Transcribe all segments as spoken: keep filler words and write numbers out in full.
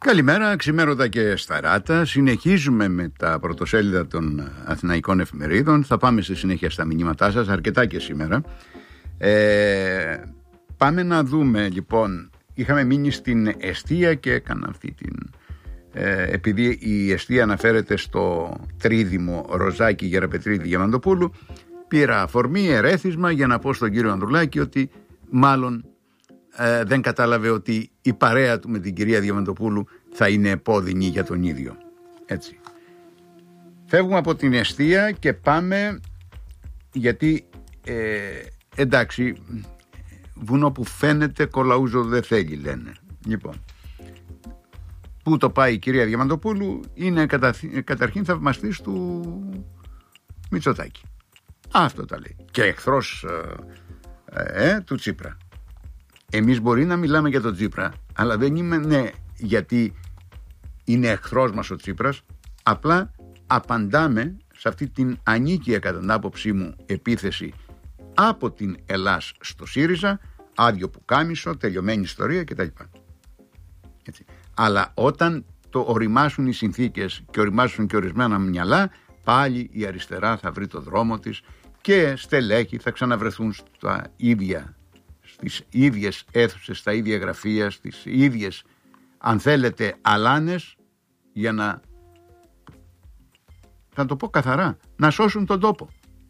Καλημέρα, ξημέρωτα και σταράτα. Συνεχίζουμε με τα πρωτοσέλιδα των αθηναϊκών εφημερίδων. Θα πάμε στη συνέχεια στα μηνύματά σας, αρκετά και σήμερα. Ε, πάμε να δούμε λοιπόν. Είχαμε μείνει στην εστία και έκανα αυτή την... Ε, επειδή η εστία αναφέρεται στο τρίδημο Ροζάκη Γεραπετρίδη Διαμαντοπούλου, πήρα αφορμή, ερέθισμα για να πω στον κύριο Ανδρουλάκη ότι μάλλον ε, δεν κατάλαβε ότι η παρέα του με την κυρία Διαμαντοπούλου θα είναι επώδυνη για τον ίδιο. Έτσι. Φεύγουμε από την εστία και πάμε, γιατί ε, εντάξει, βουνό που φαίνεται κολαούζο δεν θέλει, λένε. Λοιπόν, πού το πάει η κυρία Διαμαντοπούλου είναι κατα, καταρχήν θαυμαστής του Μητσοτάκη. Αυτό τα λέει. Και εχθρός ε, ε, του Τσίπρα. Εμείς μπορεί να μιλάμε για τον Τσίπρα, αλλά δεν είμαι, ναι, γιατί είναι εχθρός μας ο Τσίπρας, απλά απαντάμε σε αυτή την ανίκεια κατά την άποψή μου επίθεση από την Ελλάς στο ΣΥΡΙΖΑ, άδειο πουκάμισο, τελειωμένη ιστορία κτλ. Έτσι. Αλλά όταν το οριμάσουν οι συνθήκες και οριμάσουν και ορισμένα μυαλά, πάλι η αριστερά θα βρει το δρόμο της και στελέχη θα ξαναβρεθούν στα ίδια, στις ίδιες αίθουσες, στα ίδια γραφεία, στις ίδιες, αν θέλετε, αλάνες, για να, θα το πω καθαρά, να σώσουν τον τόπο.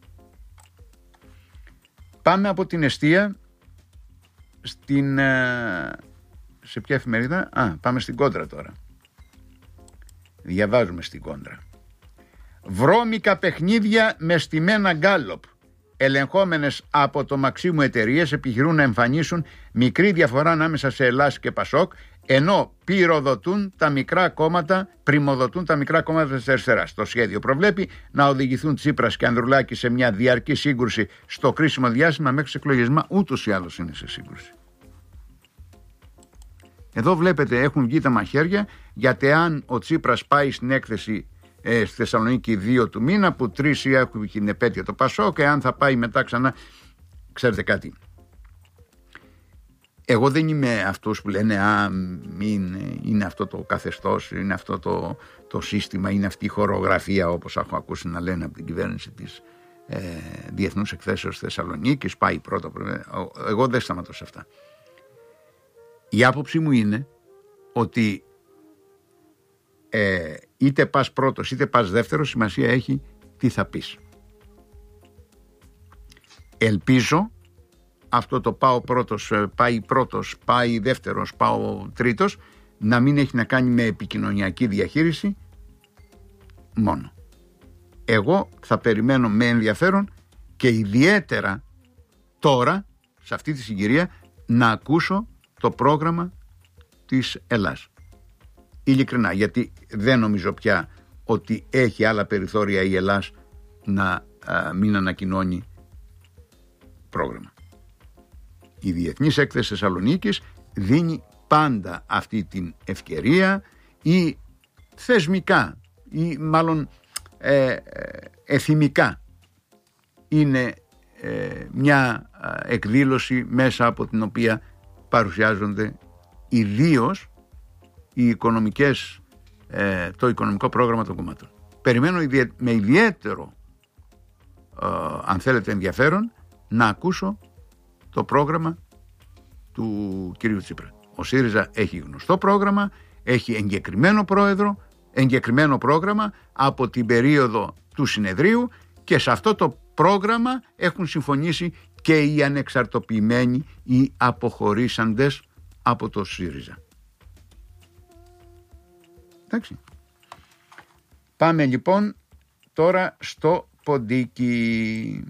Πάμε από την εστία στην... σε ποια εφημερίδα? Α, πάμε στην Κόντρα τώρα. Διαβάζουμε στην Κόντρα. Βρώμικα παιχνίδια με στημένα γκάλοπ. Ελεγχόμενες από το Μαξίμου εταιρείες επιχειρούν να εμφανίσουν μικρή διαφορά ανάμεσα σε Ελλάς και Πασόκ, ενώ πυροδοτούν τα μικρά κόμματα, πριμοδοτούν τα μικρά κόμματα της αριστεράς. Το σχέδιο προβλέπει να οδηγηθούν Τσίπρας και Ανδρουλάκη σε μια διαρκή σύγκρουση στο κρίσιμο διάστημα μέχρι τις εκλογές. Μα ούτως ή άλλως είναι σε σύγκρουση. Εδώ βλέπετε έχουν βγει τα μαχαίρια, γιατί αν ο Τσίπρας πάει στην έκθεση ε, στη Θεσσαλονίκη δύο του μήνα, που τρεις έχουν την επέτειο το Πασόκ, και αν θα πάει μετά ξανά, ξέρετε κάτι. Εγώ δεν είμαι αυτός που λένε α, μην, είναι αυτό το καθεστώς, είναι αυτό το, το σύστημα, είναι αυτή η χορογραφία, όπως έχω ακούσει να λένε από την κυβέρνηση της ε, Διεθνούς Εκθέσεως Θεσσαλονίκης, πάει πρώτα. Εγώ δεν σταματώ σε αυτά. Η άποψή μου είναι ότι ε, είτε πας πρώτος είτε πας δεύτερος, σημασία έχει τι θα πεις. Ελπίζω αυτό το πάω πρώτος, πάει πρώτος, πάει δεύτερος, πάω τρίτος, να μην έχει να κάνει με επικοινωνιακή διαχείριση μόνο. Εγώ θα περιμένω με ενδιαφέρον και ιδιαίτερα τώρα, σε αυτή τη συγκυρία, να ακούσω το πρόγραμμα της Ελλάς. Ειλικρινά, γιατί δεν νομίζω πια ότι έχει άλλα περιθώρια η Ελλάς να α, μην ανακοινώνει πρόγραμμα. Η Διεθνής Έκθεση Θεσσαλονίκης δίνει πάντα αυτή την ευκαιρία, ή θεσμικά ή μάλλον ε, εθιμικά είναι ε, μια εκδήλωση μέσα από την οποία παρουσιάζονται ιδίως οι οικονομικές, ε, το οικονομικό πρόγραμμα των κομμάτων. Περιμένω με ιδιαίτερο ε, αν θέλετε ενδιαφέρον να ακούσω το πρόγραμμα του κυρίου Τσίπρα. Ο ΣΥΡΙΖΑ έχει γνωστό πρόγραμμα, έχει εγκεκριμένο πρόεδρο, εγκεκριμένο πρόγραμμα από την περίοδο του συνεδρίου, και σε αυτό το πρόγραμμα έχουν συμφωνήσει και οι ανεξαρτοποιημένοι, οι αποχωρήσαντες από το ΣΥΡΙΖΑ. Εντάξει. Πάμε λοιπόν τώρα στο ποντίκι.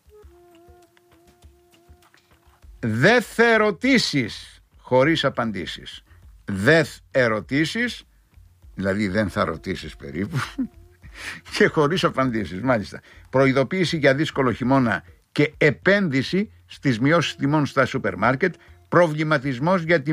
Δεθ ερωτήσεις χωρίς απαντήσεις. Δεθ ερωτήσεις, δηλαδή δεν θα ρωτήσεις περίπου, και χωρίς απαντήσεις, μάλιστα. Προειδοποίηση για δύσκολο χειμώνα και επένδυση στις μειώσεις τιμών στα σούπερ μάρκετ. Προβληματισμός για την